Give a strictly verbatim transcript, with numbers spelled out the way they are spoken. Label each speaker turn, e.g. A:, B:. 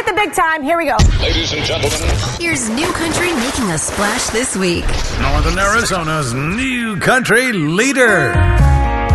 A: the big time. Here we go.
B: Ladies and gentlemen,
C: here's New Country making a splash this week.
D: Northern Arizona's new country leader.